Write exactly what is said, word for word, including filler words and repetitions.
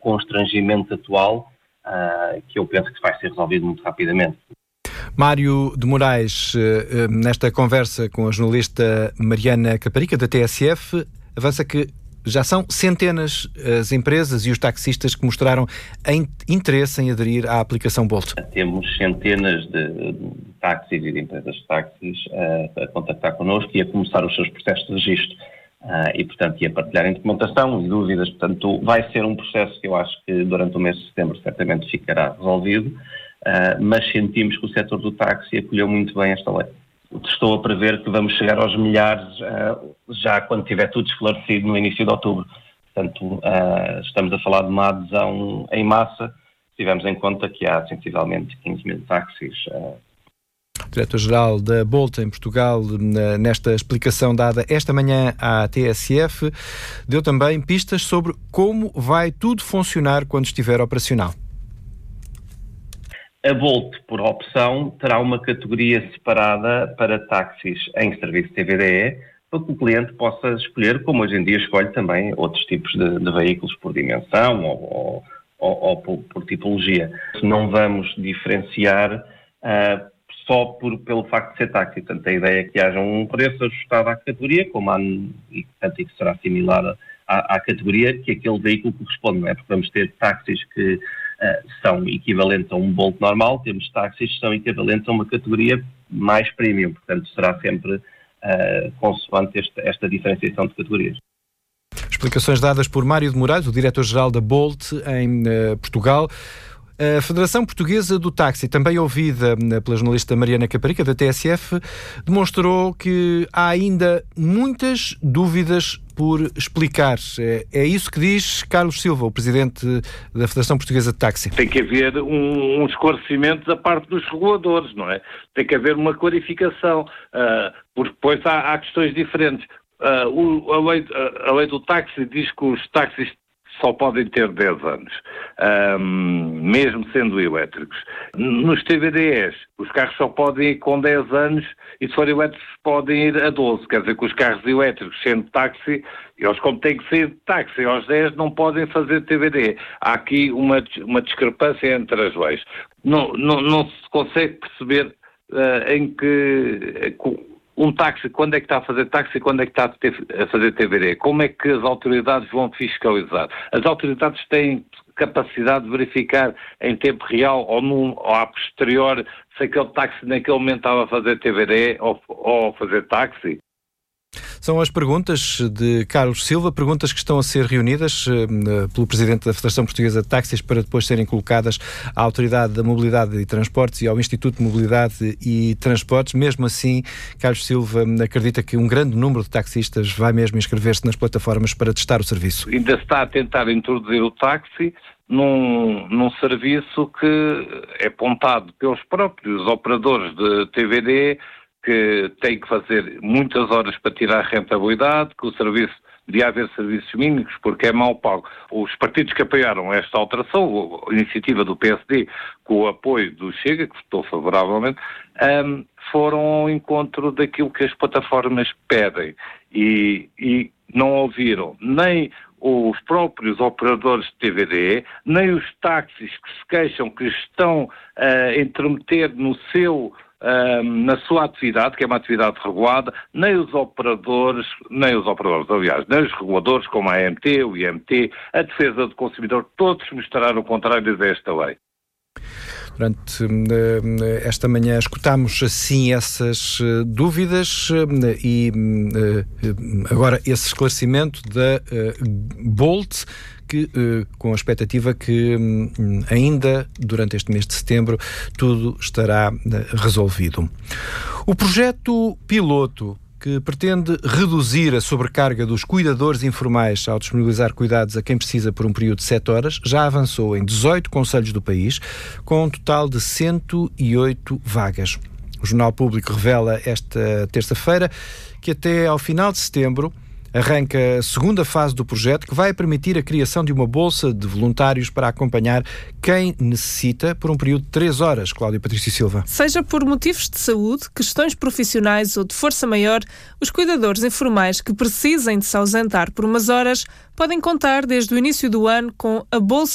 constrangimento atual, uh, que eu penso que vai ser resolvido muito rapidamente. Mário de Moraes, nesta conversa com a jornalista Mariana Caparica, da T S F, avança que já são centenas as empresas e os taxistas que mostraram interesse em aderir à aplicação Bolt. Temos centenas de táxis e de empresas de táxis a, a contactar connosco e a começar os seus processos de registro. Uh, e, portanto, e a partilhar documentação e dúvidas. Portanto, vai ser um processo que eu acho que durante o mês de setembro certamente ficará resolvido, uh, mas sentimos que o setor do táxi acolheu muito bem esta lei. Estou a prever que vamos chegar aos milhares uh, já quando tiver tudo esclarecido no início de outubro. Portanto, uh, estamos a falar de uma adesão em massa, se tivermos em conta que há sensivelmente quinze mil táxis. Uh, Diretor-Geral da Bolt em Portugal, nesta explicação dada esta manhã à T S F, deu também pistas sobre como vai tudo funcionar quando estiver operacional. A Bolt, por opção, terá uma categoria separada para táxis em serviço T V D E, para que o cliente possa escolher, como hoje em dia escolhe também outros tipos de, de veículos por dimensão ou, ou, ou, ou por, por tipologia. Não vamos diferenciar uh, só por, pelo facto de ser táxi. Portanto, a ideia é que haja um preço ajustado à categoria, como há, e, portanto, que será similar à, à categoria que aquele veículo corresponde, não é? Porque vamos ter táxis que uh, são equivalentes a um Bolt normal, temos táxis que são equivalentes a uma categoria mais premium, portanto, será sempre uh, consoante este, esta diferenciação de categorias. Explicações dadas por Mário de Moraes, o diretor-geral da Bolt em uh, Portugal. A Federação Portuguesa do Táxi, também ouvida pela jornalista Mariana Caparica, da T S F, demonstrou que há ainda muitas dúvidas por explicar. É isso que diz Carlos Silva, o presidente da Federação Portuguesa de Táxi. Tem que haver um, um esclarecimento da parte dos reguladores, não é? Tem que haver uma clarificação, uh, porque depois há, há questões diferentes. Uh, o, a, lei, a lei do táxi diz que os táxis só podem ter dez anos, um, mesmo sendo elétricos. Nos T V D Es, os carros só podem ir com dez anos e se forem elétricos podem ir a doze. Quer dizer que os carros elétricos, sendo táxi, eles como têm que sair de táxi aos dez, não podem fazer T V D E. Há aqui uma, uma discrepância entre as leis. Não, não, não se consegue perceber uh, em que... Uh, um táxi, quando é que está a fazer táxi e quando é que está a fazer T V D? Como é que as autoridades vão fiscalizar? As autoridades têm capacidade de verificar em tempo real ou, num, ou a posterior se aquele táxi naquele momento estava a fazer T V D ou, ou a fazer táxi? São as perguntas de Carlos Silva, perguntas que estão a ser reunidas uh, pelo Presidente da Federação Portuguesa de Táxis para depois serem colocadas à Autoridade da Mobilidade e Transportes e ao Instituto de Mobilidade e Transportes. Mesmo assim, Carlos Silva acredita que um grande número de taxistas vai mesmo inscrever-se nas plataformas para testar o serviço. Ainda se está a tentar introduzir o táxi num, num serviço que é apontado pelos próprios operadores de T V D, que tem que fazer muitas horas para tirar rentabilidade, que o serviço, devia haver serviços mínimos porque é mal pago. Os partidos que apoiaram esta alteração, a iniciativa do P S D, com o apoio do Chega, que votou favoravelmente, um, foram ao encontro daquilo que as plataformas pedem e, e não ouviram nem os próprios operadores de T V D E, nem os táxis que se queixam que estão a intrometer no seu Um, na sua atividade, que é uma atividade regulada, nem os operadores, nem os operadores, aliás, nem os reguladores, como a A M T, o I M T, a defesa do consumidor, todos mostraram o contrário desta lei. Durante uh, esta manhã escutámos assim essas uh, dúvidas uh, e uh, agora esse esclarecimento da uh, Bolt, que, uh, com a expectativa que um, ainda durante este mês de setembro tudo estará uh, resolvido. O projeto piloto que pretende reduzir a sobrecarga dos cuidadores informais ao disponibilizar cuidados a quem precisa por um período de sete horas, já avançou em dezoito concelhos do país, com um total de cento e oito vagas. O Jornal Público revela esta terça-feira que até ao final de setembro arranca a segunda fase do projeto, que vai permitir a criação de uma bolsa de voluntários para acompanhar quem necessita por um período de três horas. Cláudia Patrício Silva. Seja por motivos de saúde, questões profissionais ou de força maior, os cuidadores informais que precisem de se ausentar por umas horas podem contar desde o início do ano com a bolsa